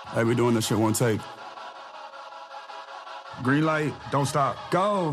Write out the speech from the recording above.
Hey, we doing this shit one take. Green light, don't stop, go.